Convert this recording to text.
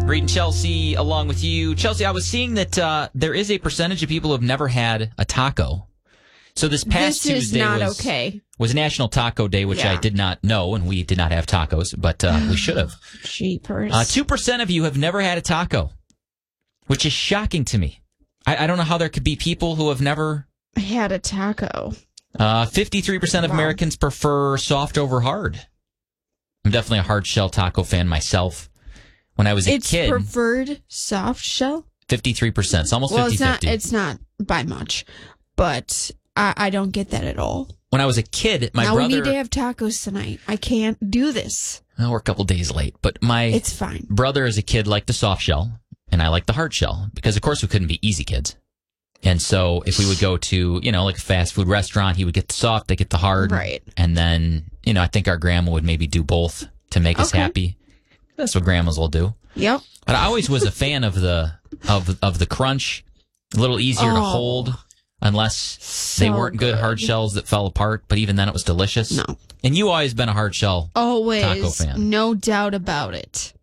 Reed and Chelsea along with you. Chelsea, I was seeing that there is a percentage of people who have never had a taco. So this past Tuesday was National Taco Day, which I did not know, and we did not have tacos, but we should have. Jeepers. 2% of you have never had a taco, which is shocking to me. I don't know how there could be people who have never had a taco. 53% of Americans prefer soft over hard. I'm definitely a hard shell taco fan myself. When I was a kid, it's preferred soft shell. 53%. It's almost 50-50. It's not by much, but I don't get that at all. When I was a kid, my brother. We need to have tacos tonight. I can't do this. Well, we're a couple days late, but it's fine. Brother as a kid liked the soft shell, and I liked the hard shell because, of course, we couldn't be easy kids. And so if we would go to, like a fast food restaurant, he would get the soft, I get the hard. Right. And then, I think our grandma would maybe do both to make us happy. That's what grandmas will do. Yep. But I always was a fan of the crunch. A little easier to hold unless they weren't good hard shells that fell apart. But even then it was delicious. No. And you always been a hard shell taco fan. No doubt about it.